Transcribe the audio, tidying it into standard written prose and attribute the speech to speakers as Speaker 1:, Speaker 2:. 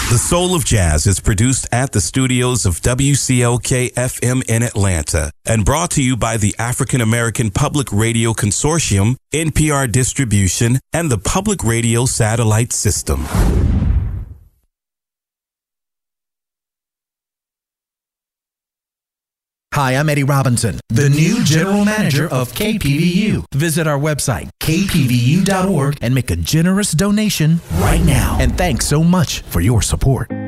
Speaker 1: The Soul of Jazz is produced at the studios of WCLK-FM in Atlanta and brought to you by the African American Public Radio Consortium, NPR Distribution, and the Public Radio Satellite System.
Speaker 2: Hi, I'm Eddie Robinson, the new general manager of KPVU. Visit our website, kpvu.org, and make a generous donation right now. And thanks so much for your support.